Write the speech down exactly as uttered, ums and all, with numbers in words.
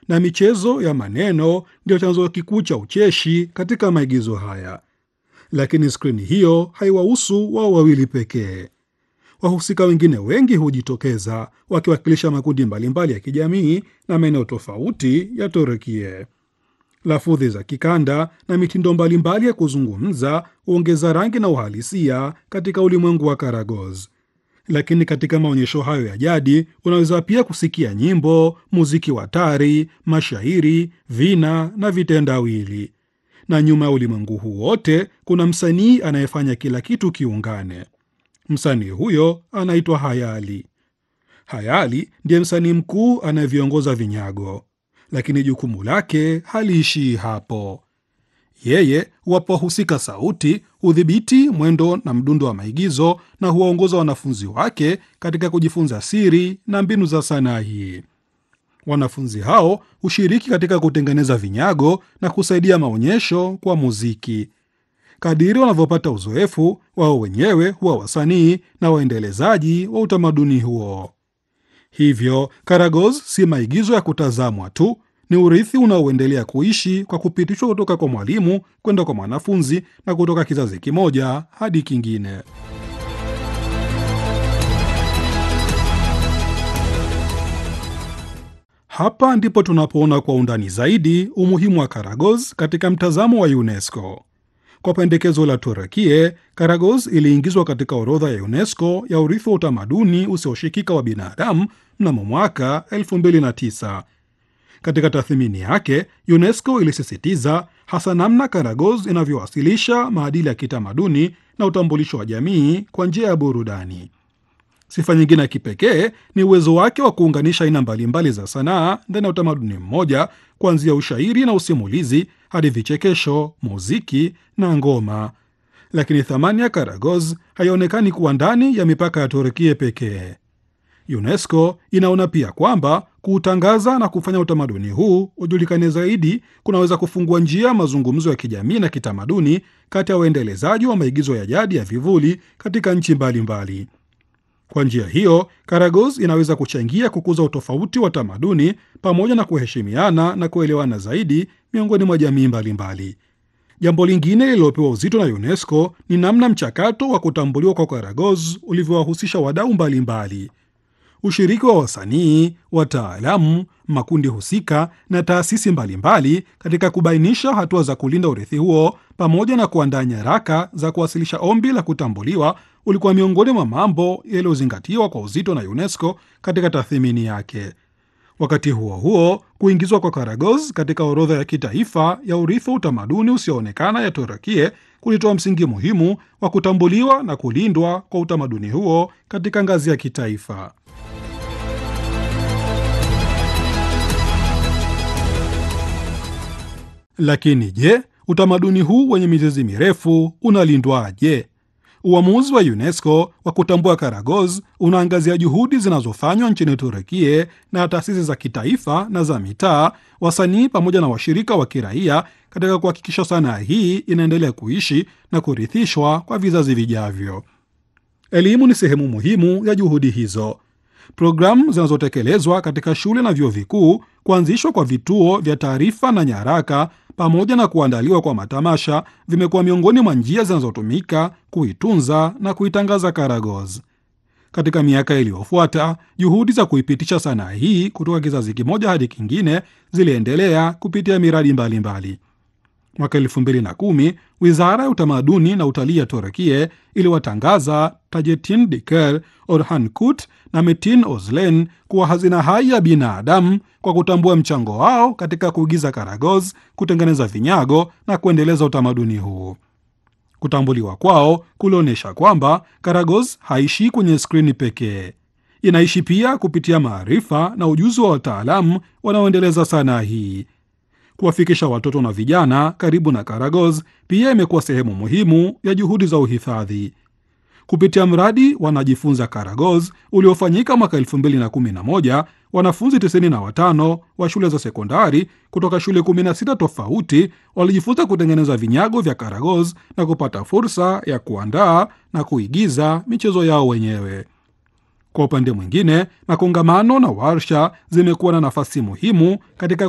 na michezo ya maneno ndio chanzo kikuu cha ucheshi katika maigizo haya. Lakini skrini hiyo haiwahusu wao wawili pekee. Wahusika wengine wengi hujitokeza wakiwakilisha makundi mbalimbali ya kijamii na maeneo tofauti ya Turukia. Lafudhi za kikanda na mitindo mbalimbali ya kuzungumza huongeza rangi na uhalisia katika ulimwengu wa Karagoz. Lakini katika maonyesho hayo ya jadi unaweza pia kusikia nyimbo, muziki wa tari, mashairi, vina na vitendawili. Na nyuma ya ulimwengu huu wote kuna msanii anayefanya kila kitu kiungane. Msanii huyo anaitwa Hayali. Hayali ndiye msanii mkuu anayeviongoza vinyago, lakini jukumu lake haliishii hapo. Yeye huwapa wahusika sauti, hudhibiti mwendo na mdundo wa maigizo, na huwaongoza wanafunzi wake katika kujifunza siri na mbinu za sanaa hii. Wanafunzi hao hushiriki katika kutengeneza vinyago na kusaidia maonyesho kwa muziki. Kadiri wanavyopata uzoefu, wao wenyewe huwa wasanii na waendelezaji wa utamaduni huo. Hivyo Karagoz si maigizo ya kutazamwa tu, ni urithi unaoendelea kuishi kwa kupitishwa kutoka kwa mwalimu kwenda kwa mwanafunzi na kutoka kizazi kimoja hadi kingine. Hapa ndipo tunapoona kwa undani zaidi umuhimu wa Karagoz katika mtazamo wa UNESCO. Kwa pendekezo la Turukia, Karagoz iliingizwa katika orodha ya UNESCO ya urithi wa utamaduni usioshikika wa binadamu mnamo mwaka elfu mbili na tisa. Katika tathmini yake, UNESCO ilisisitiza hasa namna Karagoz inavyowasilisha maadili ya kitamaduni na utambulisho wa jamii kwa njia ya burudani. Sifa nyingine ya kipekee ni uwezo wake wa kuunganisha aina mbalimbali za sanaa ndani ya utamaduni mmoja, kuanzia ushairi na usimulizi hadi vichekesho, muziki na ngoma. Lakini thamani ya Karagoz haionekani kuwa ndani ya mipaka ya Turkia pekee. UNESCO inaona pia kwamba kuutangaza na kufanya utamaduni huu ujulikane zaidi kunaweza kufungua njia mazungumzo ya kijamii na kitamaduni kati ya waendelezaji wa maigizo ya jadi ya vivuli katika nchi mbalimbali. Kwa njia hiyo, Karagoz inaweza kuchangia kukuza utofauti wa tamaduni pamoja na kuheshimiana na kuelewana zaidi miongoni mwa jamii mbalimbali. Jambo lingine lililopewa uzito na UNESCO ni namna mchakato wa kutambuliwa kwa Karagoz ulivyowahusisha wadau mbalimbali. Ushiriki wa wasanii, wataalamu, makundi husika na taasisi mbalimbali katika kubainisha hatua za kulinda urithi huo pamoja na kuandaa nyaraka za kuwasilisha ombi la kutambuliwa ulikuwa miongoni mwa mambo yaliyozingatiwa kwa uzito na UNESCO katika tathmini yake. Wakati huo huo, kuingizwa kwa Karagoz katika orodha ya kitaifa ya urithi wa utamaduni usioonekana ya Turukia kulitoa msingi muhimu wa kutambuliwa na kulindwa kwa utamaduni huo katika ngazi ya kitaifa. Lakini je, utamaduni huu wenye mizizi mirefu unalindwaje? Uamuzi wa UNESCO wa kutambua Karagoz unaangazia juhudi zinazofanywa nchini Turukia na taasisi za kitaifa na za mitaa, wasanii pamoja na washirika wa kiraia katika kuhakikisha sanaa hii inaendelea kuishi na kurithishwa kwa vizazi vijavyo. Elimu ni sehemu muhimu ya juhudi hizo. Programu zinazotekelezwa katika shule na vyuo vikuu, kuanzishwa kwa vituo vya taarifa na nyaraka pamoja na kuandaliwa kwa matamasha vimekuwa miongoni mwa njia zinazotumika kuitunza na kuitangaza Karagoz. Katika miaka iliyofuata, juhudi za kuipitisha sanaa hii kutoka kizazi kimoja hadi kingine ziliendelea kupitia miradi mbalimbali. Mwaka elfu mbili na kumi, Wizara ya Utamaduni na Utalii ya Turukia iliwatangaza Taceddin Diker, Orhan Kut na Metin Özlen kuwa hazina hai ya binadamu kwa kutambua mchango wao katika kuigiza Karagoz, kutengeneza vinyago na kuendeleza utamaduni huu. Kutambuliwa kwao kulionyesha kwamba Karagoz haishi kwenye skrini pekee. Inaishi pia kupitia maarifa na ujuzi wa wataalamu wanaoendeleza sanaa hii. Kuwafikisha watoto na vijana karibu na Karagoz pia imekuwa sehemu muhimu ya juhudi za uhifadhi. Kupitia mradi Wanajifunza Karagoz uliofanyika mwaka elfu mbili na kumi na moja, wanafunzi tisini na watano wa shule za sekondari kutoka shule kumi na sita tofauti walijifunza kutengeneza vinyago vya Karagoz na kupata fursa ya kuandaa na kuigiza michezo yao wenyewe. Kwa upande mwingine, makongamano na warsha zimekuwa na nafasi muhimu katika